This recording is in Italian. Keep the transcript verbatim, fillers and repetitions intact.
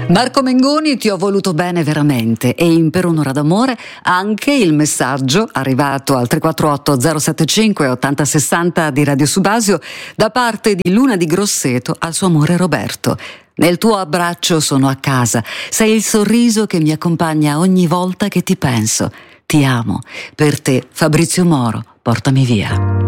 Marco Mengoni, ti ho voluto bene veramente, e in Per un'ora d'amore anche il messaggio arrivato al tre quattro otto zero sette cinque otto zero sei zero di Radio Subasio da parte di Luna di Grosseto al suo amore Roberto. Nel tuo abbraccio sono a casa, sei il sorriso che mi accompagna ogni volta che ti penso. Ti amo. Per te, Fabrizio Moro, portami via.